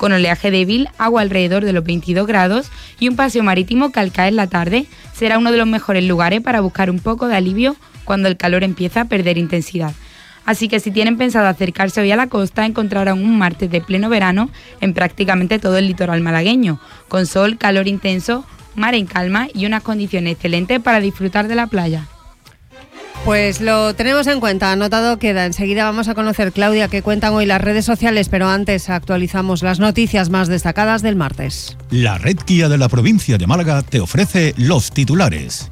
con oleaje débil, agua alrededor de los 22 grados y un paseo marítimo que al caer la tarde será uno de los mejores lugares para buscar un poco de alivio cuando el calor empieza a perder intensidad. Así que si tienen pensado acercarse hoy a la costa, encontrarán un martes de pleno verano en prácticamente todo el litoral malagueño, con sol, calor intenso, mar en calma y unas condiciones excelentes para disfrutar de la playa. Pues lo tenemos en cuenta, anotado queda. Enseguida vamos a conocer, Claudia, qué cuentan hoy las redes sociales, pero antes actualizamos las noticias más destacadas del martes. La Red Kia de la provincia de Málaga te ofrece los titulares.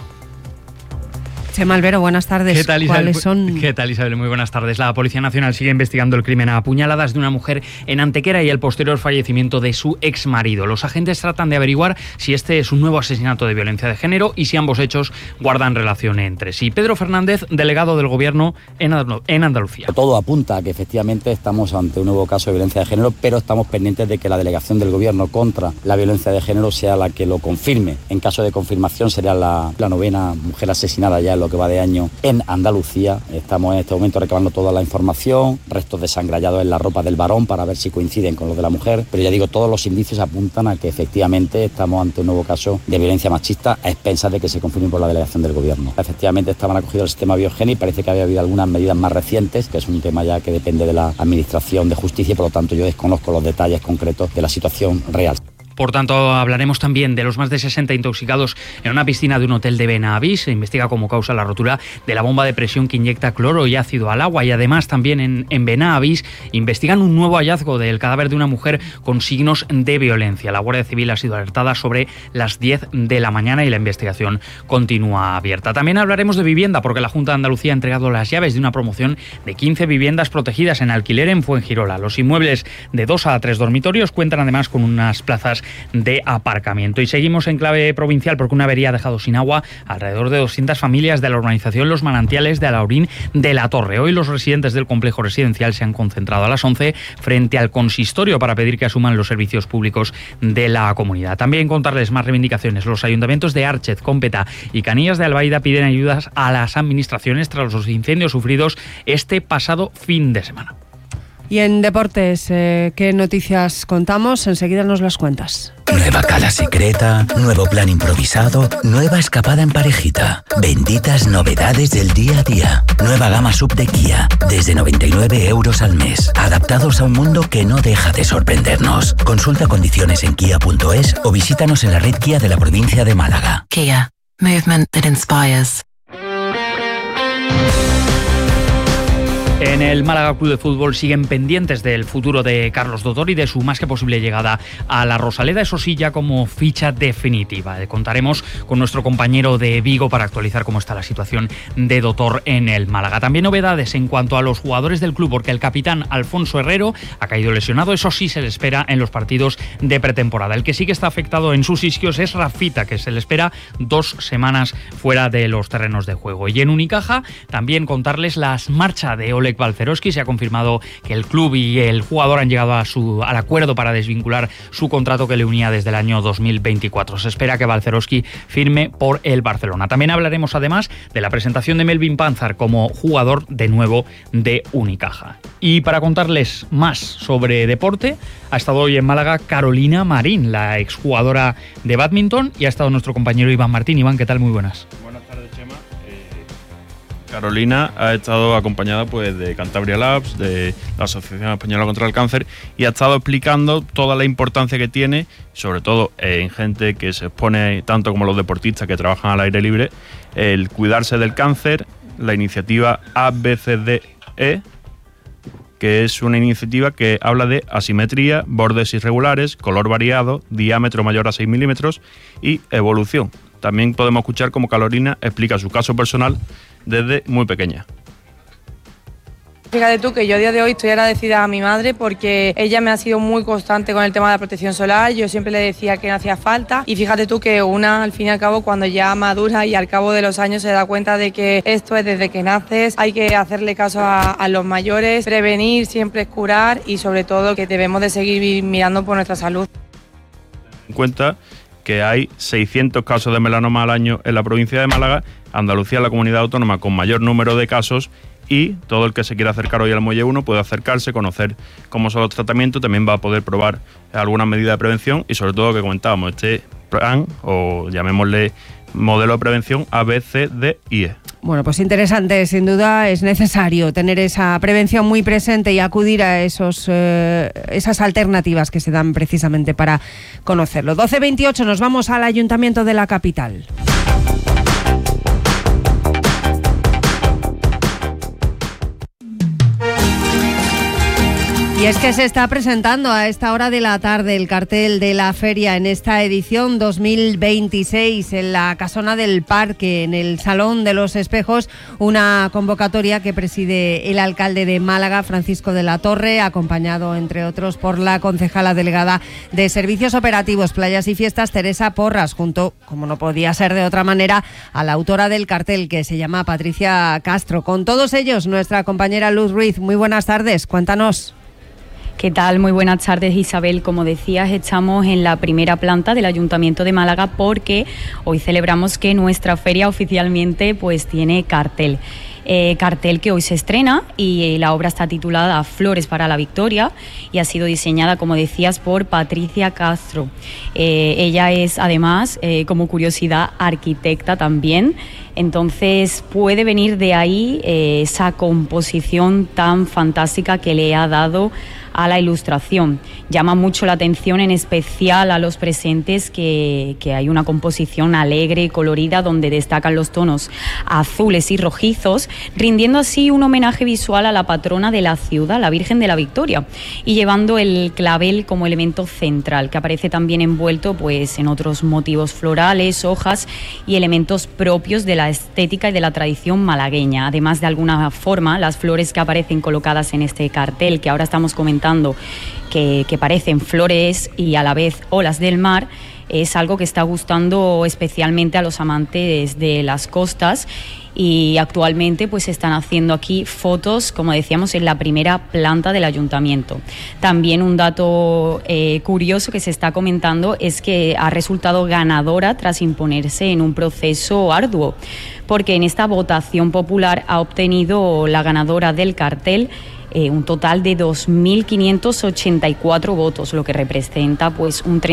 Chema Albero, buenas tardes. ¿Qué tal, Isabel? ¿Cuáles son? ¿Qué tal, Isabel? Muy buenas tardes. La Policía Nacional sigue investigando el crimen a puñaladas de una mujer en Antequera y el posterior fallecimiento de su exmarido. Los agentes tratan de averiguar si este es un nuevo asesinato de violencia de género y si ambos hechos guardan relación entre sí. Pedro Fernández, delegado del Gobierno en Andalucía. Todo apunta a que efectivamente estamos ante un nuevo caso de violencia de género, pero estamos pendientes de que la delegación del Gobierno contra la violencia de género sea la que lo confirme. En caso de confirmación sería la novena mujer asesinada ya en lo que va de año en Andalucía. Estamos en este momento recabando toda la información, restos de sangre hallados en la ropa del varón para ver si coinciden con los de la mujer, pero ya digo, todos los indicios apuntan a que efectivamente estamos ante un nuevo caso de violencia machista a expensas de que se confirme por la delegación del Gobierno. Efectivamente estaban acogidos al sistema Biogen y parece que había habido algunas medidas más recientes, que es un tema ya que depende de la Administración de Justicia y por lo tanto yo desconozco los detalles concretos de la situación real. Por tanto, hablaremos también de los más de 60 intoxicados en una piscina de un hotel de Benavís. Se investiga como causa la rotura de la bomba de presión que inyecta cloro y ácido al agua. Y además también en Benavís investigan un nuevo hallazgo del cadáver de una mujer con signos de violencia. La Guardia Civil ha sido alertada sobre las 10 de la mañana y la investigación continúa abierta. También hablaremos de vivienda porque la Junta de Andalucía ha entregado las llaves de una promoción de 15 viviendas protegidas en alquiler en Fuengirola. Los inmuebles de 2 a 3 dormitorios cuentan además con unas plazas de aparcamiento. Y seguimos en clave provincial porque una avería ha dejado sin agua alrededor de 200 familias de la urbanización Los Manantiales de Alhaurín de la Torre. Hoy los residentes del complejo residencial se han concentrado a las 11 frente al consistorio para pedir que asuman los servicios públicos de la comunidad. También contarles más reivindicaciones. Los ayuntamientos de Árchez, Cómpeta y Canillas de Albaida piden ayudas a las administraciones tras los incendios sufridos este pasado fin de semana. Y en deportes, ¿qué noticias contamos? Enseguida nos las cuentas. Nueva cala secreta, nuevo plan improvisado, nueva escapada en parejita. Benditas novedades del día a día. Nueva gama sub de Kia, desde 99 euros al mes. Adaptados a un mundo que no deja de sorprendernos. Consulta condiciones en kia.es o visítanos en la red Kia de la provincia de Málaga. Kia, movement that inspires. En el Málaga Club de Fútbol siguen pendientes del futuro de Carlos Dottor y de su más que posible llegada a la Rosaleda, eso sí, ya como ficha definitiva. Contaremos con nuestro compañero de Vigo para actualizar cómo está la situación de Dottor en el Málaga. También novedades en cuanto a los jugadores del club, porque el capitán Alfonso Herrero ha caído lesionado, eso sí se le espera en los partidos de pretemporada. El que sí que está afectado en sus isquios es Rafita, que se le espera 2 semanas fuera de los terrenos de juego. Y en Unicaja también contarles la marcha de Oleg Balcerowski. Se ha confirmado que el club y el jugador han llegado al acuerdo para desvincular su contrato que le unía desde el año 2024. Se espera que Balcerowski firme por el Barcelona. También hablaremos además de la presentación de Melvin Panzar como jugador de nuevo de Unicaja. Y para contarles más sobre deporte, ha estado hoy en Málaga Carolina Marín, la exjugadora de bádminton, y ha estado nuestro compañero Iván Martín. Iván, ¿qué tal? Muy buenas. Buenas tardes, Chema. Carolina ha estado acompañada pues de Cantabria Labs, de la Asociación Española contra el Cáncer, y ha estado explicando toda la importancia que tiene, sobre todo en gente que se expone tanto como los deportistas que trabajan al aire libre, el cuidarse del cáncer, la iniciativa ABCDE, que es una iniciativa que habla de asimetría, bordes irregulares, color variado, diámetro mayor a 6 milímetros y evolución. También podemos escuchar cómo Carolina explica su caso personal desde muy pequeña. Fíjate tú que yo a día de hoy estoy agradecida a mi madre porque ella me ha sido muy constante con el tema de la protección solar. Yo siempre le decía que no hacía falta y fíjate tú que una al fin y al cabo cuando ya madura y al cabo de los años se da cuenta de que esto es desde que naces, hay que hacerle caso a los mayores, prevenir siempre es curar y sobre todo que debemos de seguir mirando por nuestra salud. En cuenta que hay 600 casos de melanoma al año en la provincia de Málaga. Andalucía es la comunidad autónoma con mayor número de casos y todo el que se quiera acercar hoy al Muelle 1 puede acercarse, conocer cómo son los tratamientos, también va a poder probar alguna medida de prevención y sobre todo lo que comentábamos, este plan o llamémosle modelo de prevención ABCDIE. Bueno, pues interesante, sin duda es necesario tener esa prevención muy presente y acudir a esas alternativas que se dan precisamente para conocerlo. 12:28, nos vamos al Ayuntamiento de la capital. Y es que se está presentando a esta hora de la tarde el cartel de la feria en esta edición 2026 en la Casona del Parque, en el Salón de los Espejos, una convocatoria que preside el alcalde de Málaga, Francisco de la Torre, acompañado, entre otros, por la concejala delegada de Servicios Operativos, Playas y Fiestas, Teresa Porras, junto, como no podía ser de otra manera, a la autora del cartel, que se llama Patricia Castro. Con todos ellos, nuestra compañera Luz Ruiz. Muy buenas tardes, cuéntanos. ¿Qué tal? Muy buenas tardes, Isabel. Como decías, estamos en la primera planta del Ayuntamiento de Málaga porque hoy celebramos que nuestra feria oficialmente pues tiene cartel. Cartel que hoy se estrena y la obra está titulada Flores para la Victoria y ha sido diseñada, como decías, por Patricia Castro. Ella es, además, como curiosidad, arquitecta también. Entonces puede venir de ahí esa composición tan fantástica que le ha dado a la ilustración. Llama mucho la atención, en especial a los presentes, que hay una composición alegre y colorida donde destacan los tonos azules y rojizos, rindiendo así un homenaje visual a la patrona de la ciudad, la Virgen de la Victoria, y llevando el clavel como elemento central, que aparece también envuelto pues en otros motivos florales, hojas y elementos propios de la estética y de la tradición malagueña. Además, de alguna forma, las flores que aparecen colocadas en este cartel, que ahora estamos comentando, que parecen flores y a la vez olas del mar, es algo que está gustando especialmente a los amantes de las costas, y actualmente pues están haciendo aquí fotos, como decíamos, en la primera planta del ayuntamiento. También un dato curioso que se está comentando es que ha resultado ganadora tras imponerse en un proceso arduo, porque en esta votación popular ha obtenido la ganadora del cartel un total de 2.584 votos, lo que representa pues un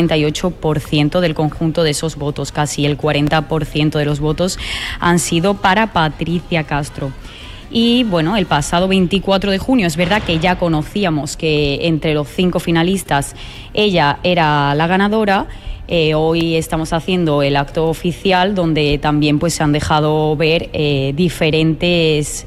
38% del conjunto de esos votos. Casi el 40% de los votos han sido para Patricia Castro. Y bueno, el pasado 24 de junio es verdad que ya conocíamos que entre los 5 finalistas ella era la ganadora. Hoy estamos haciendo el acto oficial, donde también pues se han dejado ver diferentes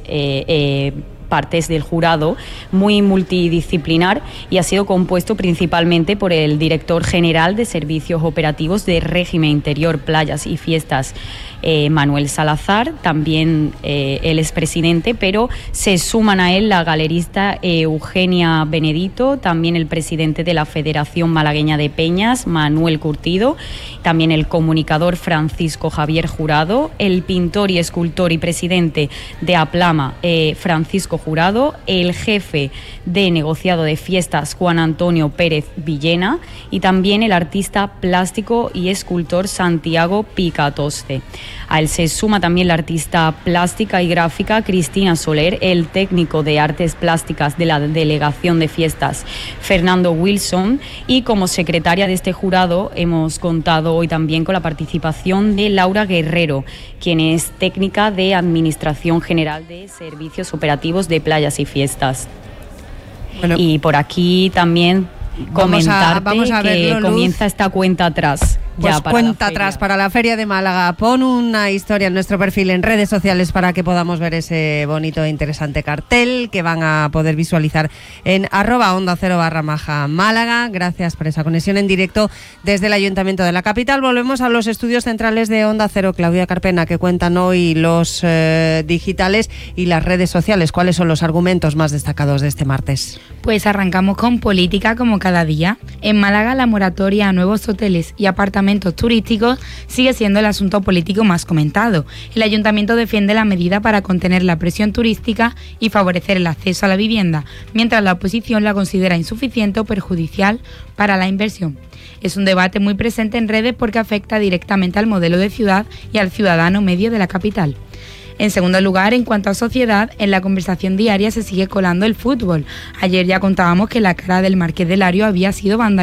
partes del jurado, muy multidisciplinar, y ha sido compuesto principalmente por el director general de Servicios Operativos de Régimen Interior, Playas y Fiestas, Manuel Salazar, también él es presidente, pero se suman a él la galerista Eugenia Benedito, también el presidente de la Federación Malagueña de Peñas, Manuel Curtido, también el comunicador Francisco Javier Jurado, el pintor y escultor y presidente de Aplama, Francisco Jurado, el jefe de negociado de fiestas, Juan Antonio Pérez Villena, y también el artista plástico y escultor Santiago Picatoste. A él se suma también la artista plástica y gráfica Cristina Soler, el técnico de artes plásticas de la Delegación de Fiestas, Fernando Wilson, y como secretaria de este jurado hemos contado hoy también con la participación de Laura Guerrero, quien es técnica de Administración General de Servicios Operativos de Playas y Fiestas. Bueno, y por aquí también comentarte vamos a verlo, que comienza esta cuenta atrás. Pues cuenta atrás para la Feria de Málaga. Pon una historia en nuestro perfil en redes sociales para que podamos ver ese bonito e interesante cartel que van a poder visualizar en @onda0/Málaga. Gracias por esa conexión en directo desde el Ayuntamiento de la capital. Volvemos a los estudios centrales de Onda Cero. Claudia Carpena, que cuentan hoy los digitales y las redes sociales. ¿Cuáles son los argumentos más destacados de este martes? Pues arrancamos con política, como cada día. En Málaga, la moratoria a nuevos hoteles y apartamentos turísticos sigue siendo el asunto político más comentado. El ayuntamiento defiende la medida para contener la presión turística y favorecer el acceso a la vivienda, mientras la oposición la considera insuficiente o perjudicial para la inversión. Es un debate muy presente en redes porque afecta directamente al modelo de ciudad y al ciudadano medio de la capital. En segundo lugar, en cuanto a sociedad, en la conversación diaria se sigue colando el fútbol. Ayer ya contábamos que la cara del Marqués de Lario había sido vandalizada